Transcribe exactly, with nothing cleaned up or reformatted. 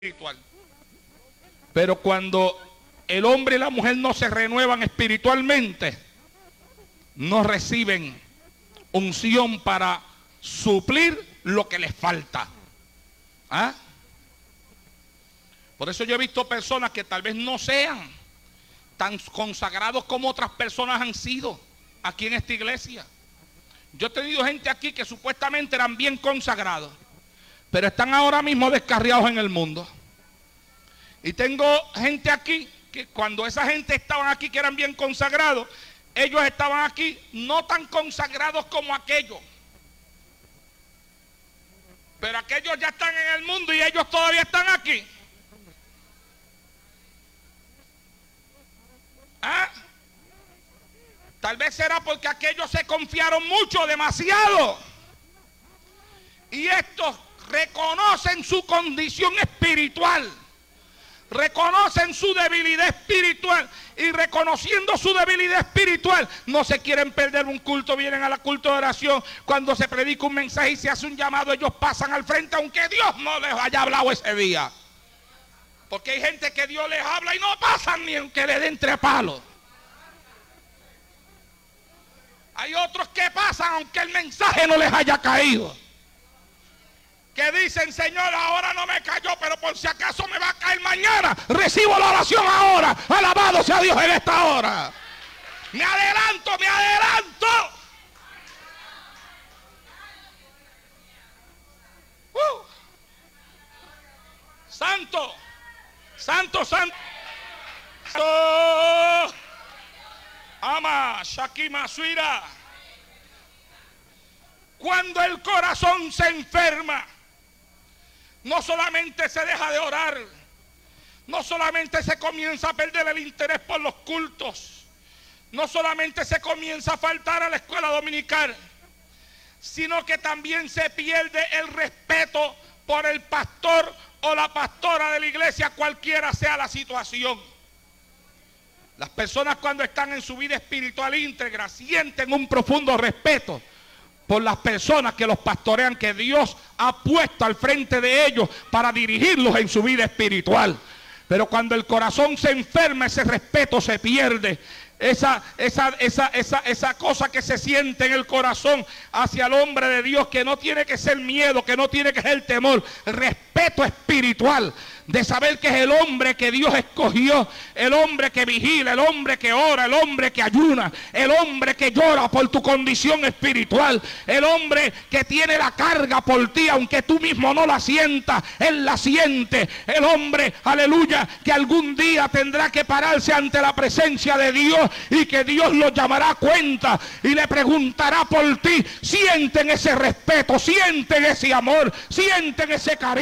espiritual. Pero cuando el hombre y la mujer no se renuevan espiritualmente, no reciben unción para suplir lo que les falta. ¿Ah? Por eso yo he visto personas que tal vez no sean tan consagrados como otras personas han sido aquí en esta iglesia. Yo he tenido gente aquí que supuestamente eran bien consagrados, pero están ahora mismo descarriados en el mundo. Y tengo gente aquí que cuando esa gente estaban aquí que eran bien consagrados, ellos estaban aquí no tan consagrados como aquellos. Pero aquellos ya están en el mundo y ellos todavía están aquí. ¿Ah? Tal vez será porque aquellos se confiaron mucho, demasiado. Y estos reconocen su condición espiritual. Reconocen su debilidad espiritual. Y reconociendo su debilidad espiritual, no se quieren perder un culto. Vienen a la culto de oración. Cuando se predica un mensaje y se hace un llamado, ellos pasan al frente aunque Dios no les haya hablado ese día. Porque hay gente que Dios les habla y no pasan ni aunque le den tres palos. Hay otros que pasan aunque el mensaje no les haya caído. Que dicen, Señor, ahora no me cayó, pero por si acaso me va a caer mañana, recibo la oración ahora. Alabado sea Dios en esta hora. Me adelanto, me adelanto. Uh. Santo, santo, santo. Oh. Ama, Shakima Suira. Cuando el corazón se enferma, no solamente se deja de orar, no solamente se comienza a perder el interés por los cultos, no solamente se comienza a faltar a la escuela dominical, sino que también se pierde el respeto por el pastor o la pastora de la iglesia, cualquiera sea la situación. Las personas cuando están en su vida espiritual íntegra sienten un profundo respeto por las personas que los pastorean, que Dios ha puesto al frente de ellos para dirigirlos en su vida espiritual. Pero cuando el corazón se enferma, ese respeto se pierde. Esa, esa, esa, esa, esa cosa que se siente en el corazón hacia el hombre de Dios, que no tiene que ser miedo, que no tiene que ser temor, respeto espiritual, de saber que es el hombre que Dios escogió, el hombre que vigila, el hombre que ora, el hombre que ayuna, el hombre que llora por tu condición espiritual, el hombre que tiene la carga por ti, aunque tú mismo no la sientas, él la siente, el hombre, aleluya, que algún día tendrá que pararse ante la presencia de Dios y que Dios lo llamará a cuenta y le preguntará por ti. Sienten ese respeto, sienten ese amor, sienten ese cariño.